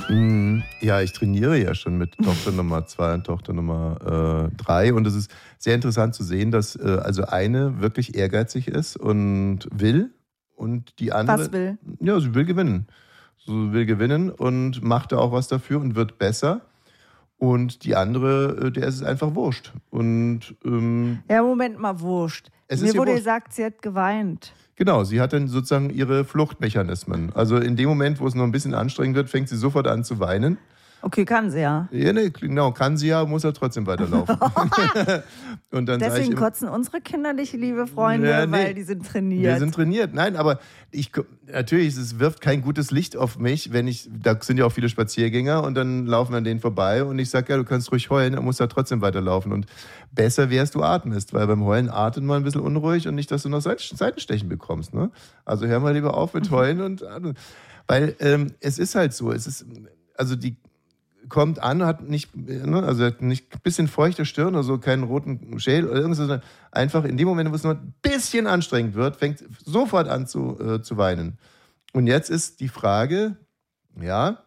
Ja, ich trainiere ja schon mit Tochter Nummer 2 und Tochter Nummer 3 und es ist sehr interessant zu sehen, dass also eine wirklich ehrgeizig ist und will und die andere... Was will? Ja, sie will gewinnen. Sie will gewinnen und macht da auch was dafür und wird besser. Und die andere, der ist es einfach wurscht. Und, ja, Moment mal, wurscht. Mir wurde gesagt, sie hat geweint. Genau, sie hat dann sozusagen ihre Fluchtmechanismen. Also in dem Moment, wo es noch ein bisschen anstrengend wird, fängt sie sofort an zu weinen. Okay, kann sie ja. Ja, ne, genau, kann sie ja, muss ja trotzdem weiterlaufen. Und dann deswegen kotzen unsere Kinder nicht, liebe Freunde, ja, nee, weil die sind trainiert. Wir sind trainiert. Nein, aber natürlich, es wirft kein gutes Licht auf mich, da sind ja auch viele Spaziergänger und dann laufen wir an denen vorbei und ich sage, ja, du kannst ruhig heulen, dann musst du ja trotzdem weiterlaufen. Und besser wär's, du atmest, weil beim Heulen atmet man ein bisschen unruhig und nicht, dass du noch Seitenstechen bekommst. Ne? Also hör mal lieber auf mit Heulen und atmen. Weil es ist halt so, also die kommt an, hat nicht ein bisschen feuchte Stirn oder so, keinen roten Schädel oder irgendwas, sondern einfach in dem Moment, wo es noch ein bisschen anstrengend wird, fängt sofort an zu weinen. Und jetzt ist die Frage, ja,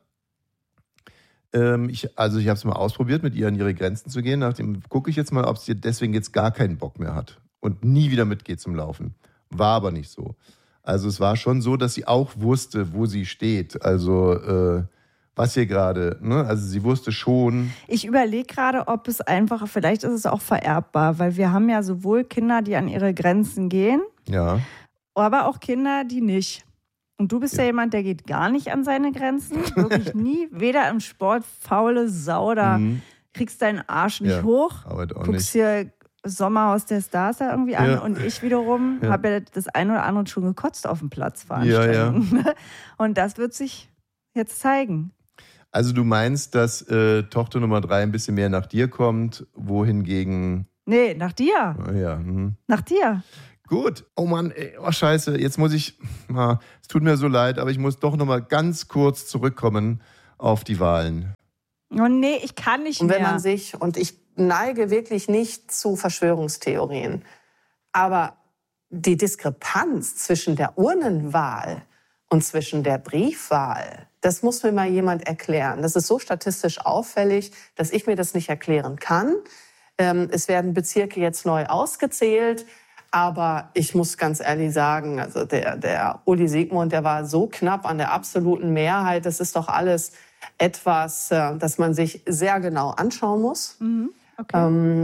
ich habe es mal ausprobiert, mit ihr an ihre Grenzen zu gehen. Nachdem gucke ich jetzt mal, ob sie deswegen jetzt gar keinen Bock mehr hat und nie wieder mitgeht zum Laufen. War aber nicht so. Also es war schon so, dass sie auch wusste, wo sie steht. Also was hier gerade, ne? Also sie wusste schon. Ich überlege gerade, ob es einfach, vielleicht ist es auch vererbbar, weil wir haben ja sowohl Kinder, die an ihre Grenzen gehen, ja, aber auch Kinder, die nicht. Und du bist ja jemand, der geht gar nicht an seine Grenzen, wirklich nie, weder im Sport, faule Sau, da kriegst deinen Arsch nicht hoch, guckst hier Sommerhaus der Stars da irgendwie an und ich wiederum habe ja das eine oder andere schon gekotzt auf dem Platz veranstalten. Ja. Und das wird sich jetzt zeigen. Also du meinst, dass Tochter Nummer 3 ein bisschen mehr nach dir kommt, wohingegen... Nee, nach dir. Oh, ja. Nach dir. Gut. Oh Mann, oh Scheiße, jetzt muss ich... Es tut mir so leid, aber ich muss doch noch mal ganz kurz zurückkommen auf die Wahlen. Oh nee, ich kann nicht mehr. Und wenn man sich... Und ich neige wirklich nicht zu Verschwörungstheorien, aber die Diskrepanz zwischen der Urnenwahl und zwischen der Briefwahl, das muss mir mal jemand erklären. Das ist so statistisch auffällig, dass ich mir das nicht erklären kann. Es werden Bezirke jetzt neu ausgezählt, aber ich muss ganz ehrlich sagen, also der Uli Siegmund, der war so knapp an der absoluten Mehrheit. Das ist doch alles etwas, das man sich sehr genau anschauen muss. Okay.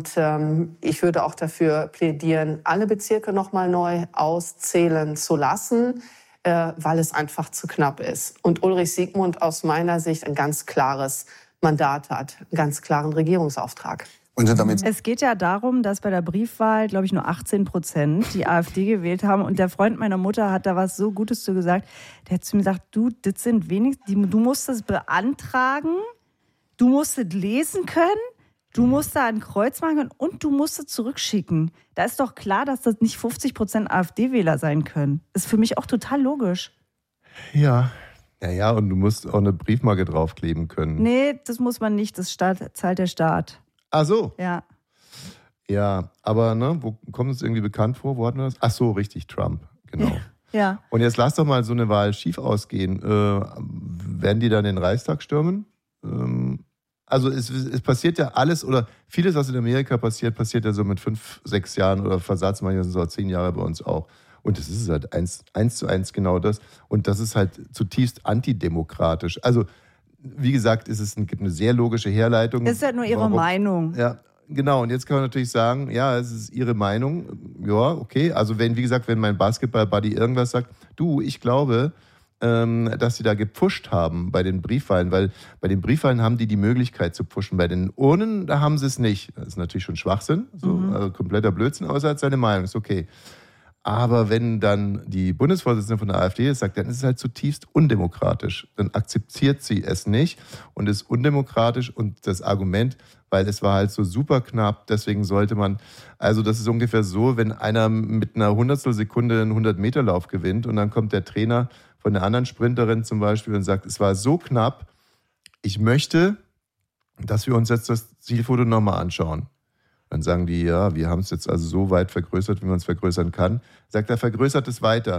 Ich würde auch dafür plädieren, alle Bezirke noch mal neu auszählen zu lassen, weil es einfach zu knapp ist. Und Ulrich Siegmund aus meiner Sicht ein ganz klares Mandat hat, einen ganz klaren Regierungsauftrag. Und es geht ja darum, dass bei der Briefwahl, glaube ich, nur 18% die AfD gewählt haben. Und der Freund meiner Mutter hat da was so Gutes zu gesagt. Der hat zu mir gesagt, du, das sind wenigstens, du musst das beantragen, du musst es lesen können, du musst da ein Kreuz machen können und du musst es zurückschicken. Da ist doch klar, dass das nicht 50% AfD-Wähler sein können. Das ist für mich auch total logisch. Ja. Ja, und du musst auch eine Briefmarke draufkleben können. Nee, das muss man nicht. Das zahlt der Staat. Ach so. Ja. Ja, aber wo kommt es irgendwie bekannt vor? Wo hatten wir das? Ach so, richtig, Trump. Genau. Ja. Und jetzt lass doch mal so eine Wahl schief ausgehen. Werden die dann den Reichstag stürmen? Also es passiert ja alles oder vieles, was in Amerika passiert ja so mit 5, 6 Jahren oder Versatz, manchmal sind es auch 10 Jahre bei uns auch. Und das ist halt 1:1 genau das. Und das ist halt zutiefst antidemokratisch. Also wie gesagt, gibt eine sehr logische Herleitung. Das ist halt nur ihre Meinung. Ja, genau. Und jetzt kann man natürlich sagen, ja, es ist ihre Meinung. Ja, okay. Also wenn mein Basketball-Buddy irgendwas sagt, du, ich glaube, dass sie da gepusht haben bei den Briefwahlen, weil bei den Briefwahlen haben die Möglichkeit zu pushen. Bei den Urnen, da haben sie es nicht. Das ist natürlich schon Schwachsinn, also kompletter Blödsinn, außer als seine Meinung, ist okay. Aber wenn dann die Bundesvorsitzende von der AfD das sagt, dann ist es halt zutiefst undemokratisch. Dann akzeptiert sie es nicht und ist undemokratisch. Und das Argument, weil es war halt so super knapp, deswegen sollte man, also das ist ungefähr so, wenn einer mit einer Hundertstelsekunde einen 100-Meter-Lauf gewinnt und dann kommt der Trainer von der anderen Sprinterin zum Beispiel und sagt, es war so knapp, ich möchte, dass wir uns jetzt das Zielfoto nochmal anschauen. Dann sagen die, ja, wir haben es jetzt also so weit vergrößert, wie man es vergrößern kann. Sagt er, vergrößert es weiter.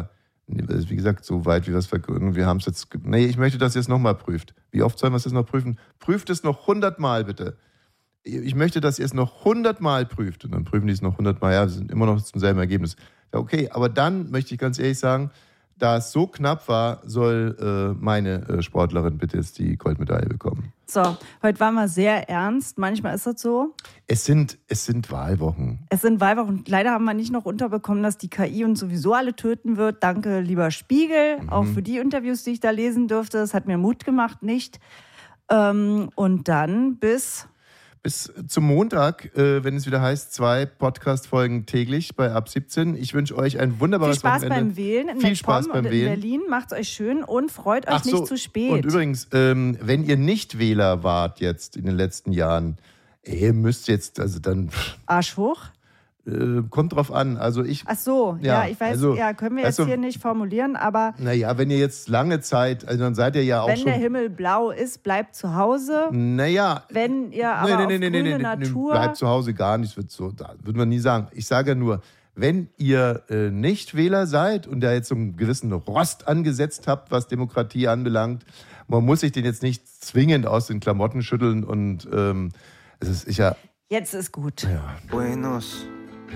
Wie gesagt, so weit, wie wir es verkünden. Wir haben es jetzt. Nee, ich möchte, dass ihr es nochmal prüft. Wie oft sollen wir es jetzt noch prüfen? Prüft es noch 100 Mal, bitte. Ich möchte, dass ihr es noch 100 Mal prüft. Und dann prüfen die es noch 100 Mal. Ja, wir sind immer noch zum selben Ergebnis. Ja, okay, aber dann möchte ich ganz ehrlich sagen, da es so knapp war, soll meine Sportlerin bitte jetzt die Goldmedaille bekommen. So, heute waren wir sehr ernst. Manchmal ist das so. Es sind Wahlwochen. Es sind Wahlwochen. Leider haben wir nicht noch unterbekommen, dass die KI uns sowieso alle töten wird. Danke, lieber Spiegel, auch für die Interviews, die ich da lesen durfte. Das hat mir Mut gemacht, nicht. Und dann bis zum Montag, wenn es wieder heißt, 2 Podcast-Folgen täglich bei Ab 17. Ich wünsche euch ein wunderbares Wochenende. Viel Spaß beim Wählen. Viel Spaß beim Wählen. In Berlin. Macht's euch schön und freut euch nicht zu spät. Und übrigens, wenn ihr nicht Wähler wart jetzt in den letzten Jahren, ihr müsst jetzt, also dann... Arsch hoch? Kommt drauf an. Also ich. Ach so, ja, ich weiß, also, können wir jetzt hier nicht formulieren, aber. Naja, wenn ihr jetzt lange Zeit, also dann seid ihr ja auch wenn schon. Wenn der Himmel blau ist, bleibt zu Hause. Naja. Wenn ihr aber auf grüne Natur. Bleibt zu Hause gar nicht, würden wir nie sagen. Ich sage ja nur, wenn ihr nicht Wähler seid und da jetzt so einen gewissen Rost angesetzt habt, was Demokratie anbelangt, man muss sich den jetzt nicht zwingend aus den Klamotten schütteln und es ist sicher. Jetzt ist gut. Ja. Buenos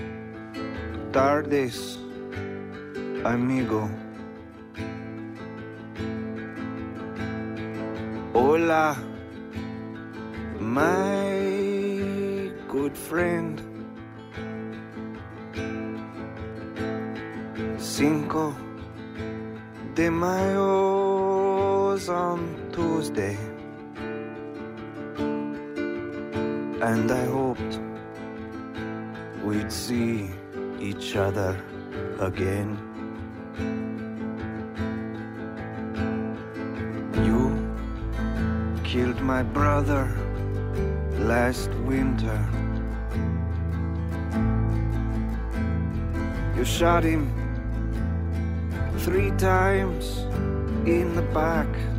tardes, amigo. Hola, my good friend. Cinco de Mayo's on Tuesday, and I hoped we'd see each other again. You killed my brother last winter. You shot him 3 times in the back.